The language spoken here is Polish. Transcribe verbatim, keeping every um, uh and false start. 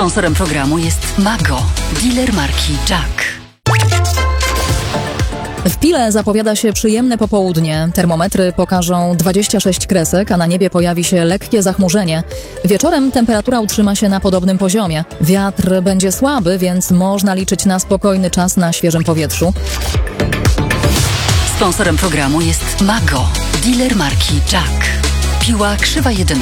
Sponsorem programu jest Mago, dealer marki Jack. W Pile zapowiada się przyjemne popołudnie. Termometry pokażą dwadzieścia sześć kresek, a na niebie pojawi się lekkie zachmurzenie. Wieczorem temperatura utrzyma się na podobnym poziomie. Wiatr będzie słaby, więc można liczyć na spokojny czas na świeżym powietrzu. Sponsorem programu jest Mago, dealer marki Jack. Piła Krzywa jeden.